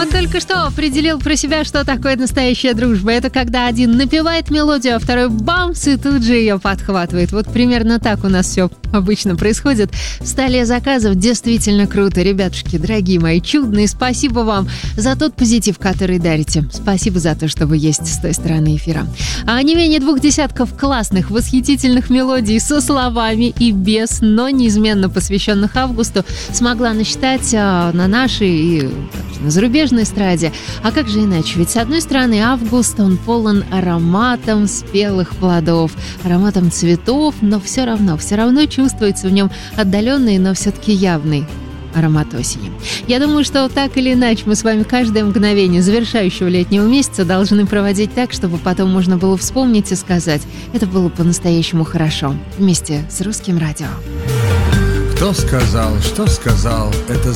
Он только что определил про себя, что такое настоящая дружба. Это когда один напевает мелодию, а второй бамс, и тут же ее подхватывает. Вот примерно так у нас все обычно происходит. В столе заказов действительно круто. Ребятушки, дорогие мои, чудные, спасибо вам за тот позитив, который дарите. Спасибо за то, что вы есть с той стороны эфира. А не менее 2 десятков классных, восхитительных мелодий со словами и без, но неизменно посвященных Августу смогла насчитать на нашей и также на зарубежной эстраде. А как же иначе? Ведь с одной стороны Август, он полон ароматом спелых плодов, ароматом цветов, но все равно чувствуется в нем отдаленный, но все-таки явный аромат осени. Я думаю, что так или иначе мы с вами каждое мгновение завершающего летнего месяца должны проводить так, чтобы потом можно было вспомнить и сказать: это было по-настоящему хорошо, вместе с Русским радио. Кто сказал, что сказал, это